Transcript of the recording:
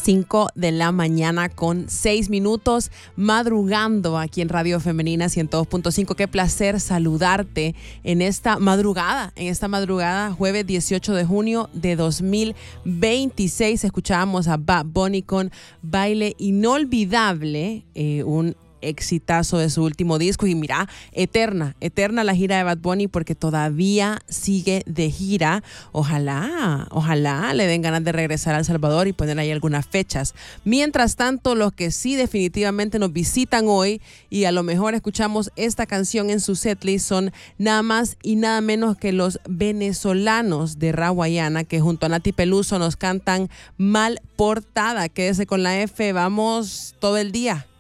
5 de la mañana con 6 minutos, madrugando aquí en Radio Femenina 102.5. Qué placer saludarte en esta madrugada, jueves 18 de junio de 2026. Escuchábamos a Bad Bunny con Baile Inolvidable, un exitazo de su último disco. Y mira, eterna la gira de Bad Bunny, porque todavía sigue de gira. Ojalá le den ganas de regresar a El Salvador y poner ahí algunas fechas. Mientras tanto, los que sí definitivamente nos visitan hoy y a lo mejor escuchamos esta canción en su setlist son nada más y nada menos que los venezolanos de Rawayana, que junto a Nati Peluso nos cantan Mal Portada. Quédese con la F, vamos todo el día.